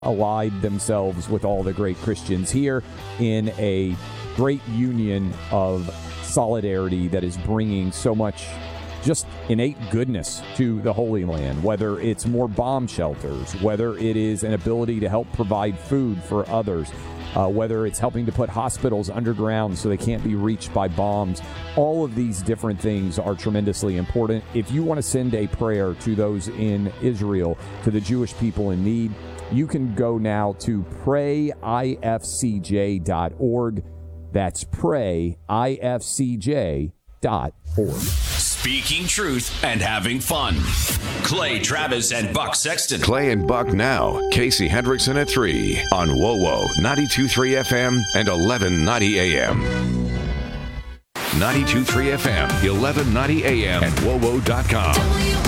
allied themselves with all the great Christians here in a great union of solidarity that is bringing so much just innate goodness to the Holy Land, whether it's more bomb shelters, whether it is an ability to help provide food for others, whether it's helping to put hospitals underground so they can't be reached by bombs. All of these different things are tremendously important. If you want to send a prayer to those in Israel, to the Jewish people in need, you can go now to prayifcj.org. That's prayifcj.org. Speaking truth and having fun. Clay Travis and Buck Sexton. Clay and Buck now. Casey Hendrickson at 3 on WOWO 92.3 FM and 1190 AM. 92.3 FM, 1190 AM, and WOWO.com.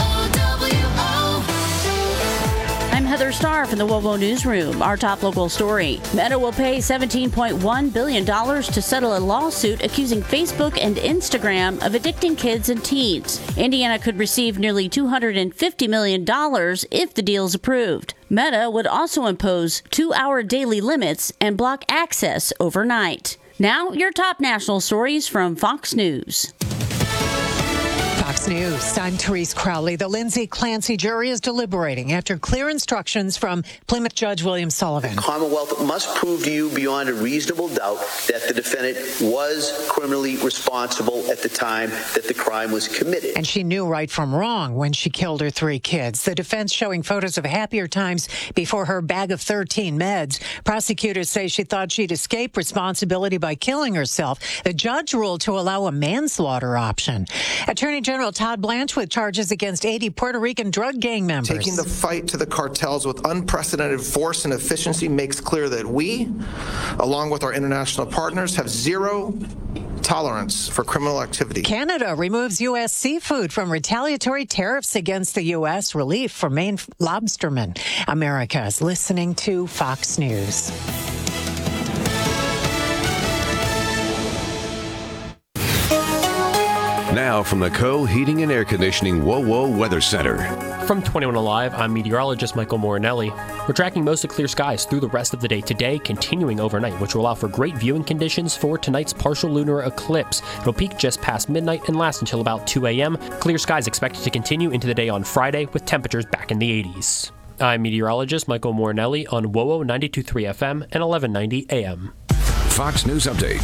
I'm Heather Starr from the WOWO Newsroom. Our top local story. Meta will pay $17.1 billion to settle a lawsuit accusing Facebook and Instagram of addicting kids and teens. Indiana could receive nearly $250 million if the deal is approved. Meta would also impose 2-hour daily limits and block access overnight. Now, your top national stories from Fox News. Fox News. I'm Therese Crowley. The Lindsay Clancy jury is deliberating after clear instructions from Plymouth Judge William Sullivan. The Commonwealth must prove to you beyond a reasonable doubt that the defendant was criminally responsible at the time that the crime was committed. And she knew right from wrong when she killed her 3 kids. The defense showing photos of happier times before her bag of 13 meds. Prosecutors say she thought she'd escape responsibility by killing herself. The judge ruled to allow a manslaughter option. Attorney General Todd Blanche with charges against 80 Puerto Rican drug gang members. Taking the fight to the cartels with unprecedented force and efficiency makes clear that we, along with our international partners, have zero tolerance for criminal activity. Canada removes U.S. seafood from retaliatory tariffs against the U.S. Relief for Maine lobstermen. America is listening to Fox News. Now from the Co-Heating and Air Conditioning WOWO Weather Center. From 21 Alive, I'm meteorologist Michael Morinelli. We're tracking mostly clear skies through the rest of the day today, continuing overnight, which will allow for great viewing conditions for tonight's partial lunar eclipse. It'll peak just past midnight and last until about 2 a.m. Clear skies expected to continue into the day on Friday, with temperatures back in the 80s. I'm meteorologist Michael Morinelli on WOWO 92.3 FM and 1190 AM. Fox News Update.